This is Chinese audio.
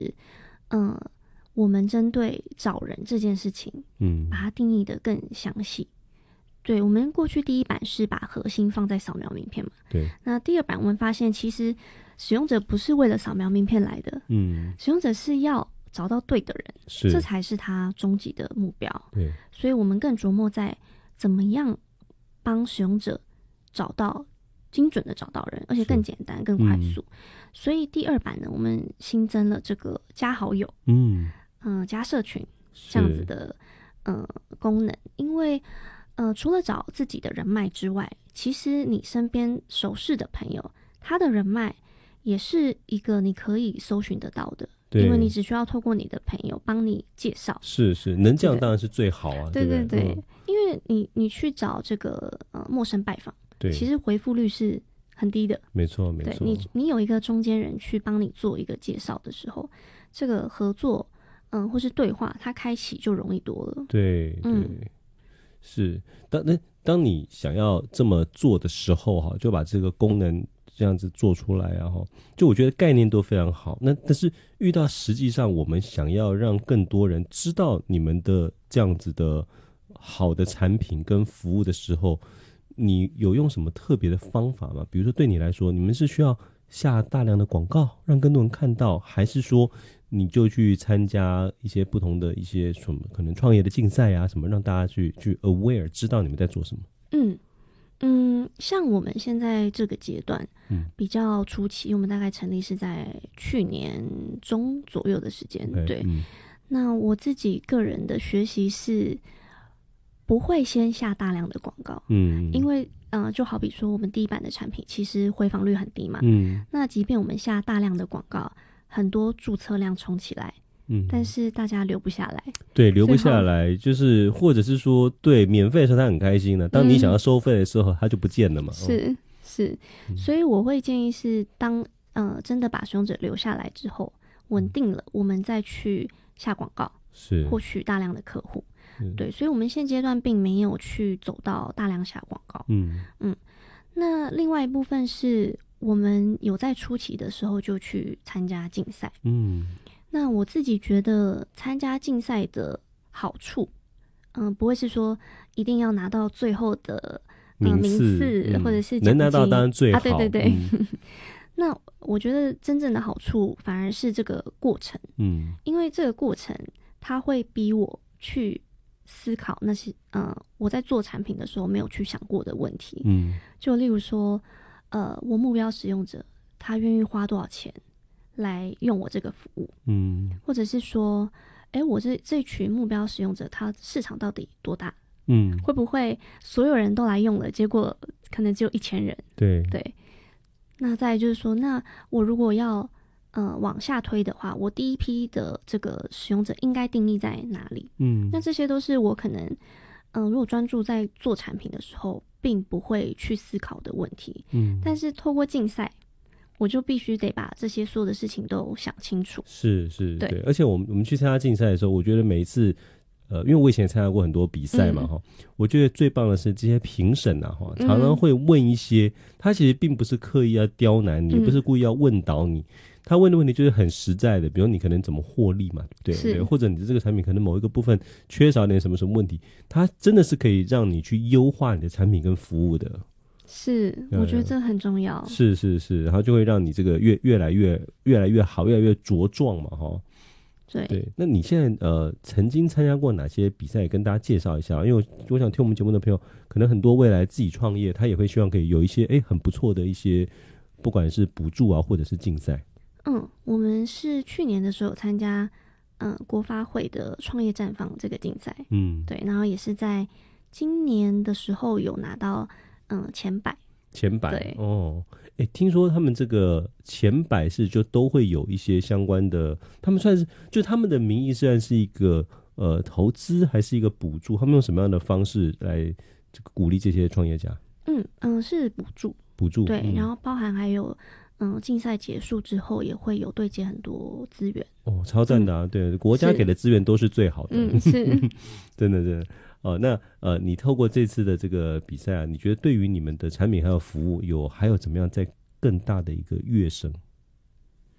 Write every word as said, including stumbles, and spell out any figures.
嗯、呃，我们针对找人这件事情， 嗯， 把它定义的更详细。对，我们过去第一版是把核心放在扫描名片嘛， 对。 那第二版我们发现，其实使用者不是为了扫描名片来的， 嗯， 使用者是要找到对的人， 是， 这才是他终极的目标。 对， 所以我们更琢磨在怎么样帮使用者找到精准的找到人，而且更简单、更快速。嗯、所以第二版呢，我们新增了这个加好友，嗯嗯、呃，加社群这样子的呃功能，因为。呃，除了找自己的人脉之外，其实你身边熟识的朋友，他的人脉也是一个你可以搜寻得到的，因为你只需要透过你的朋友帮你介绍。 是是，能这样当然是最好啊， 对对 对, 对、 嗯、 因为你你去找这个呃陌生拜访， 对， 其实回复率是很低的。 没错没错， 对你你有一个中间人去帮你做一个介绍的时候，这个合作嗯、呃、或是对话，它开启就容易多了。 对对。嗯是，当那当你想要这么做的时候，哈，就把这个功能这样子做出来啊，哈，就我觉得概念都非常好。那但是遇到实际上我们想要让更多人知道你们的这样子的好的产品跟服务的时候，你有用什么特别的方法吗？比如说对你来说，你们是需要下大量的广告让更多人看到，还是说你就去参加一些不同的一些什么可能创业的竞赛啊什么，让大家去去 aware 知道你们在做什么？ 嗯嗯，像我们现在这个阶段，嗯，比较初期，我们大概成立是在去年中左右的时间，okay, 对、嗯。那我自己个人的学习是不会先下大量的广告，嗯，因为呃，就好比说我们第一版的产品其实回访率很低嘛，嗯，那即便我们下大量的广告。很多注册量冲起来，嗯，但是大家留不下来。对， 留不下来，就是或者是说，对，免费的时候他很开心的，当你想要收费的时候，他、嗯、就不见了嘛。 是是、嗯，所以我会建议是当，当呃真的把使用者留下来之后，稳定了，我们再去下广告， 是获取大量的客户。对，所以我们现阶段并没有去走到大量下广告。嗯嗯，那另外一部分是。我们有在初期的时候就去参加竞赛，嗯，那我自己觉得参加竞赛的好处，嗯、呃，不会是说一定要拿到最后的、呃、名次，名次嗯、或者是奖金能拿到当然最好， 啊、对对对。嗯、那我觉得真正的好处反而是这个过程，嗯，因为这个过程它会逼我去思考那些呃我在做产品的时候没有去想过的问题，嗯，就例如说。呃，我目标使用者他愿意花多少钱来用我这个服务？嗯，或者是说，哎，我这这群目标使用者他市场到底多大？嗯，会不会所有人都来用了，结果可能只有一千人？ 对对。那再来就是说，那我如果要呃往下推的话，我第一批的这个使用者应该定义在哪里？嗯，那这些都是我可能嗯、呃，如果专注在做产品的时候。并不会去思考的问题，嗯，但是透过竞赛，我就必须得把这些所有的事情都想清楚。 是是，对，对，而且我们我们去参加竞赛的时候，我觉得每一次，呃，因为我以前参加过很多比赛嘛，哈、嗯，我觉得最棒的是这些评审啊，哈，常常会问一些、嗯，他其实并不是刻意要刁难你，也不是故意要问倒你。嗯，他问的问题就是很实在的，比如你可能怎么获利嘛，对不对？或者你的这个产品可能某一个部分缺少点什么什么问题，它真的是可以让你去优化你的产品跟服务的。 是，我觉得这很重要。 是是是，然后就会让你这个越越来越越来越好，越来越茁壮嘛，哈。 对对，那你现在呃曾经参加过哪些比赛？跟大家介绍一下，因为我我想听我们节目的朋友，可能很多未来自己创业，他也会希望可以有一些哎很不错的一些，不管是补助啊，或者是竞赛。 嗯，我们是去年的时候参加，嗯、呃，国发会的创业绽放这个竞赛，嗯，对，然后也是在今年的时候有拿到，嗯、呃，前百， 前百， 对， 哦，哎，听说他们这个前百是就都会有一些相关的，他们算是就他们的名义虽然是一个呃投资还是一个补助，他们用什么样的方式来这个鼓励这些创业家？ 嗯嗯、呃，是补助， 补助， 对， 嗯、 然后包含还有。嗯，竞赛结束之后也会有对接很多资源哦，超赞的啊！嗯、对，国家给的资源都是最好的， 嗯，是真的真的哦。那呃，你透过这次的这个比赛啊，你觉得对于你们的产品还有服务有还有怎么样在更大的一个跃升？